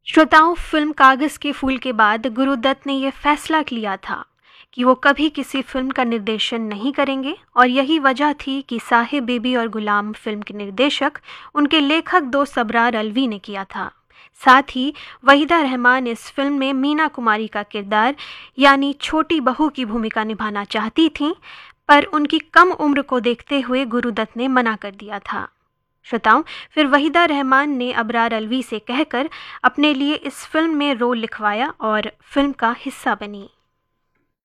श्रोताओं, फिल्म कागज के फूल के बाद गुरुदत्त ने यह फैसला लिया था कि वो कभी किसी फिल्म का निर्देशन नहीं करेंगे और यही वजह थी कि साहिब बीबी और गुलाम फिल्म के निर्देशक उनके लेखक दोस्त अबरार अलवी ने किया था। साथ ही वहीदा रहमान इस फिल्म में मीना कुमारी का किरदार यानी छोटी बहू की भूमिका निभाना चाहती थीं, पर उनकी कम उम्र को देखते हुए गुरुदत्त ने मना कर दिया था। श्रोताओं, फिर वहीदा रहमान ने अबरार अलवी से कहकर अपने लिए इस फिल्म में रोल लिखवाया और फिल्म का हिस्सा बनी।